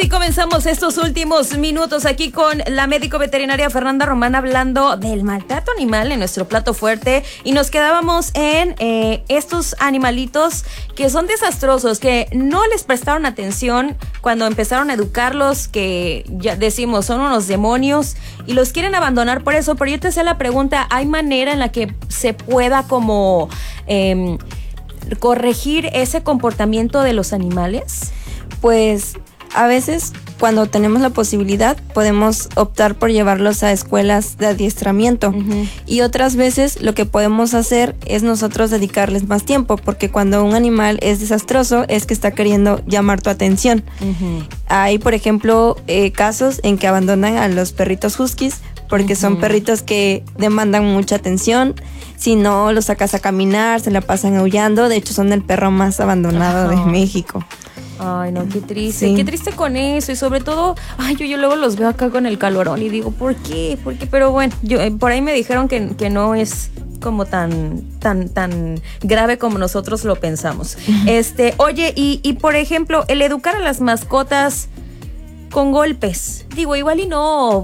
así comenzamos estos últimos minutos aquí con la médico veterinaria Fernanda Román hablando del maltrato animal en nuestro plato fuerte, y nos quedábamos en estos animalitos que son desastrosos, que no les prestaron atención cuando empezaron a educarlos, que ya decimos son unos demonios y los quieren abandonar por eso. Pero yo te hacía la pregunta, ¿hay manera en la que se pueda como corregir ese comportamiento de los animales? Pues a veces cuando tenemos la posibilidad podemos optar por llevarlos a escuelas de adiestramiento, y otras veces lo que podemos hacer es nosotros dedicarles más tiempo, porque cuando un animal es desastroso es que está queriendo llamar tu atención. Hay, por ejemplo, casos en que abandonan a los perritos huskies porque son perritos que demandan mucha atención. Si no los sacas a caminar, se la pasan aullando. De hecho, son el perro más abandonado de México. Ay, no, qué triste, qué triste con eso. Y sobre todo, yo luego los veo acá con el calorón y digo, ¿por qué? Pero bueno, yo por ahí me dijeron que no es como tan grave como nosotros lo pensamos. Oye, y por ejemplo, el educar a las mascotas con golpes, digo, igual y no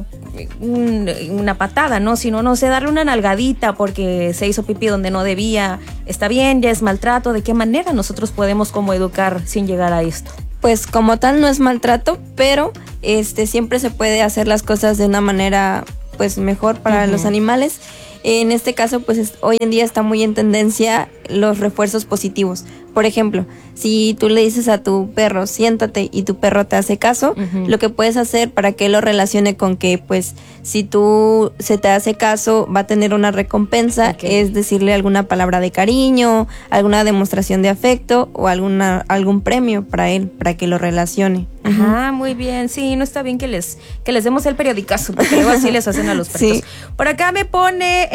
una patada, ¿no? Sino, no sé, darle una nalgadita porque se hizo pipí donde no debía. Está bien, ya es maltrato. ¿De qué manera nosotros podemos como educar sin llegar a esto? Pues como tal no es maltrato, pero siempre se puede hacer las cosas de una manera pues mejor para los animales. En este caso, pues hoy en día está muy en tendencia los refuerzos positivos. Por ejemplo, si tú le dices a tu perro, siéntate, y tu perro te hace caso, lo que puedes hacer para que él lo relacione con que, pues, si tú se te hace caso, va a tener una recompensa, es decirle alguna palabra de cariño, alguna demostración de afecto o algún premio para él, para que lo relacione. Muy bien. Sí, no está bien que les demos el periodicazo, porque luego así les hacen a los perros. Sí. Por acá me pone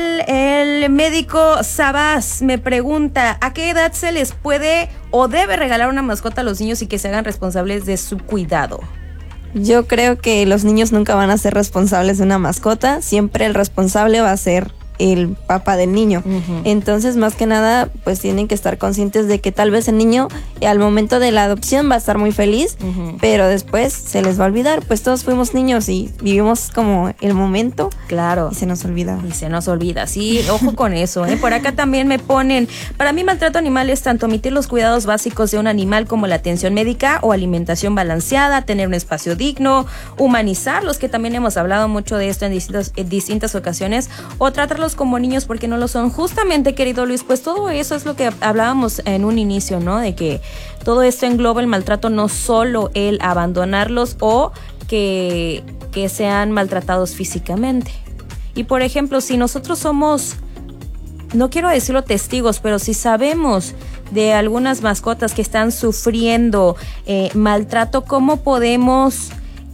el médico Sabás, me pregunta, ¿a qué edad se les puede o debe regalar una mascota a los niños y que se hagan responsables de su cuidado? Yo creo que los niños nunca van a ser responsables de una mascota, siempre el responsable va a ser el papá del niño. Entonces, más que nada, pues tienen que estar conscientes de que tal vez el niño al momento de la adopción va a estar muy feliz, pero después se les va a olvidar. Pues todos fuimos niños y vivimos como el momento. Claro. Y se nos olvida. Sí, ojo con eso, ¿eh? Por acá también me ponen, para mí maltrato animal es tanto omitir los cuidados básicos de un animal como la atención médica o alimentación balanceada, tener un espacio digno, humanizarlos, que también hemos hablado mucho de esto en distintas ocasiones, o tratarlos como niños porque no lo son. Justamente, querido Luis, pues todo eso es lo que hablábamos en un inicio, ¿no? De que todo esto engloba el maltrato, no solo el abandonarlos o que sean maltratados físicamente. Y por ejemplo, si nosotros somos, no quiero decirlo testigos, pero si sabemos de algunas mascotas que están sufriendo maltrato, ¿cómo podemos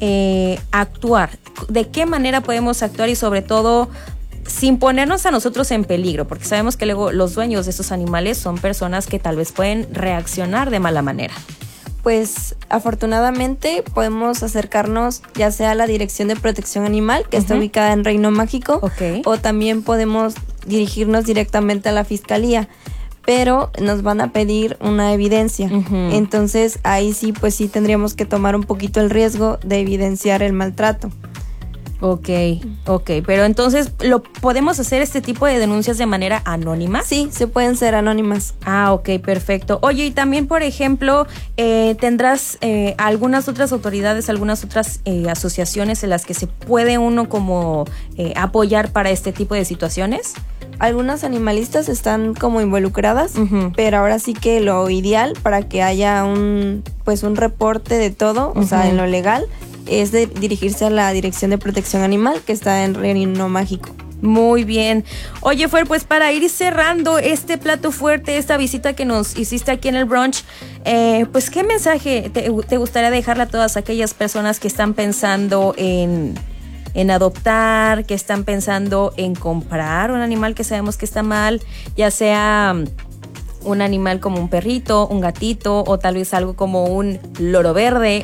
actuar? ¿De qué manera podemos actuar? Y sobre todo, sin ponernos a nosotros en peligro, porque sabemos que luego los dueños de estos animales son personas que tal vez pueden reaccionar de mala manera. Pues afortunadamente podemos acercarnos ya sea a la Dirección de Protección Animal, que está ubicada en Reino Mágico, o también podemos dirigirnos directamente a la Fiscalía, pero nos van a pedir una evidencia. Entonces ahí sí, pues sí tendríamos que tomar un poquito el riesgo de evidenciar el maltrato. Ok, pero entonces, ¿lo podemos hacer este tipo de denuncias de manera anónima? Sí, se pueden ser anónimas. Ok, perfecto. Oye, y también, por ejemplo, ¿tendrás algunas otras autoridades, algunas otras asociaciones en las que se puede uno como apoyar para este tipo de situaciones? Algunas animalistas están como involucradas, pero ahora sí que lo ideal para que haya un reporte de todo, o sea, en lo legal, es de dirigirse a la Dirección de Protección Animal, que está en Reino Mágico. Muy bien. Oye, Fer, pues para ir cerrando este plato fuerte, esta visita que nos hiciste aquí en el brunch, pues ¿qué mensaje te gustaría dejarle a todas aquellas personas que están pensando en adoptar, que están pensando en comprar un animal que sabemos que está mal, ya sea un animal como un perrito, un gatito, o tal vez algo como un loro verde,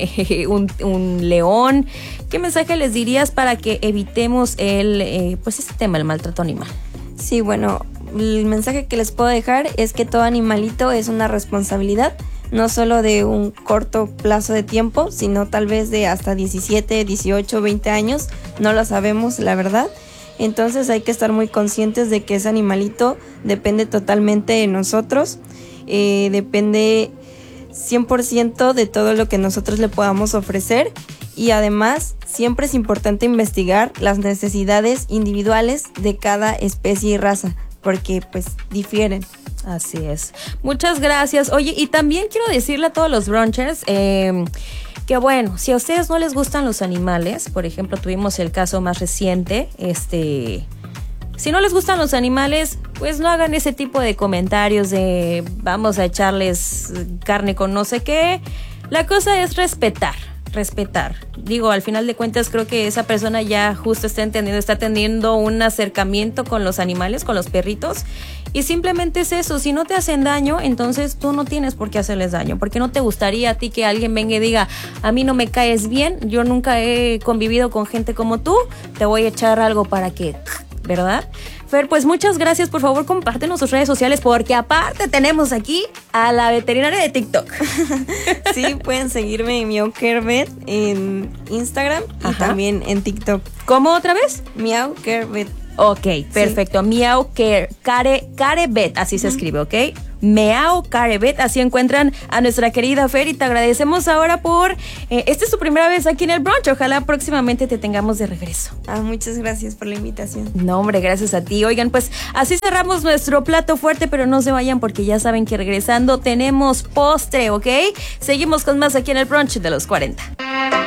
un león? ¿Qué mensaje les dirías para que evitemos este tema, el maltrato animal? Sí, bueno, el mensaje que les puedo dejar es que todo animalito es una responsabilidad no solo de un corto plazo de tiempo, sino tal vez de hasta 17, 18, 20 años, no lo sabemos, la verdad. Entonces hay que estar muy conscientes de que ese animalito depende totalmente de nosotros, depende 100% de todo lo que nosotros le podamos ofrecer, y además siempre es importante investigar las necesidades individuales de cada especie y raza, porque pues difieren. Así es. Muchas gracias. Oye, y también quiero decirle a todos los brunchers que bueno, si a ustedes no les gustan los animales, por ejemplo, tuvimos el caso más reciente, si no les gustan los animales, pues no hagan ese tipo de comentarios de vamos a echarles carne con no sé qué. La cosa es respetar. Digo, al final de cuentas creo que esa persona ya justo está teniendo un acercamiento con los animales, con los perritos, y simplemente es eso. Si no te hacen daño, entonces tú no tienes por qué hacerles daño, porque no te gustaría a ti que alguien venga y diga, a mí no me caes bien, yo nunca he convivido con gente como tú, te voy a echar algo para que, ¿verdad? Fer, pues muchas gracias. Por favor, compártenos sus redes sociales, porque aparte tenemos aquí a la veterinaria de TikTok. Sí, pueden seguirme en Meow Care Vet en Instagram. Ajá. Y también en TikTok. ¿Cómo otra vez? Meow Care Vet. Ok, perfecto. Sí. Meow Care Vet, así se escribe, ¿ok? Meow Care Vet, así encuentran a nuestra querida Fer, y te agradecemos ahora por... esta es tu primera vez aquí en el brunch, ojalá próximamente te tengamos de regreso. Muchas gracias por la invitación. No, hombre, gracias a ti. Oigan, pues así cerramos nuestro plato fuerte, pero no se vayan porque ya saben que regresando tenemos postre, ¿ok? Seguimos con más aquí en el brunch de los 40.